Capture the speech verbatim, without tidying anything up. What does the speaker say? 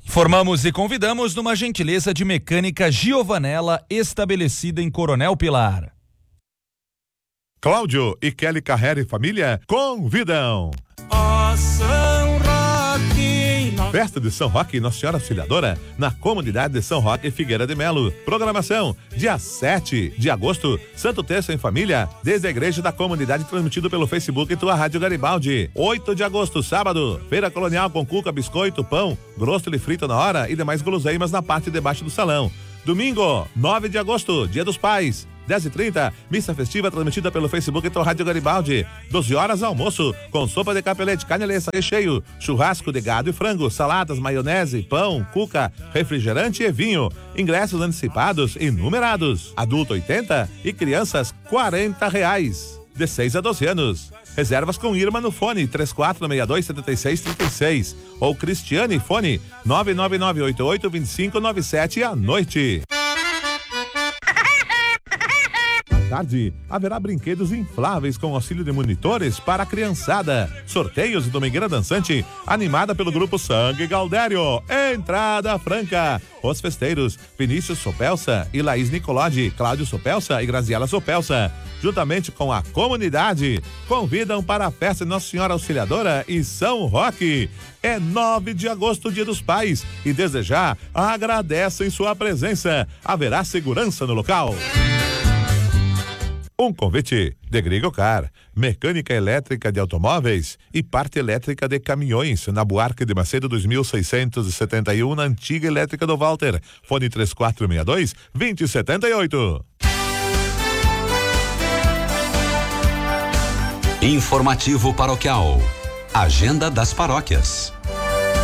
Formamos e convidamos numa gentileza de Mecânica Giovanella, estabelecida em Coronel Pilar. Cláudio e Kelly Carrera e família convidam. Ó São Roque. Festa de São Roque e Nossa Senhora Auxiliadora na comunidade de São Roque e Figueira de Melo. Programação: dia sete de agosto, Santo Terço em Família, desde a igreja da comunidade, transmitido pelo Facebook e tua Rádio Garibaldi. oito de agosto, sábado, Feira Colonial com cuca, biscoito, pão, grosso e frito na hora e demais guloseimas na parte de baixo do salão. Domingo, nove de agosto, Dia dos Pais, dez e trinta, missa festiva transmitida pelo Facebook e tua Rádio Garibaldi. doze horas, almoço, com sopa de capelete, carne leça, recheio, churrasco de gado e frango, saladas, maionese, pão, cuca, refrigerante e vinho. Ingressos antecipados e numerados. Adulto oitenta e crianças quarenta reais. De seis a doze anos. Reservas com Irma no fone três quatro seis dois sete seis três seis ou Cristiane fone nove nove nove oito oito dois cinco nove sete à noite. Tarde, haverá brinquedos infláveis com auxílio de monitores para a criançada. Sorteios e domingueira dançante, animada pelo grupo Sangue Galdério. Entrada franca. Os festeiros, Vinícius Sopelsa e Laís Nicolodi, Cláudio Sopelsa e Graziela Sopelsa, juntamente com a comunidade, convidam para a festa de Nossa Senhora Auxiliadora e São Roque. É nove de agosto, Dia dos Pais, e desde já agradecem sua presença. Haverá segurança no local. Um convite de Grigocar, mecânica elétrica de automóveis e parte elétrica de caminhões, na Buarque de Macedo dois mil seiscentos e setenta e um, na antiga elétrica do Walter. Fone três quatro seis dois dois zero sete oito. Informativo Paroquial. Agenda das Paróquias.